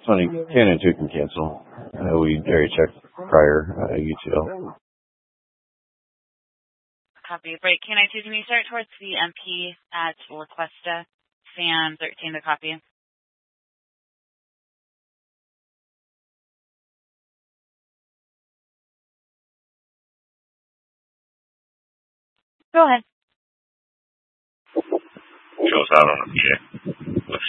20, 10 and 2 can cancel. We area checked prior UTL. Copy. Break. Can I choose me start towards the MP at La Cuesta? Sam 13 to copy. Go ahead. Shows out on the PA.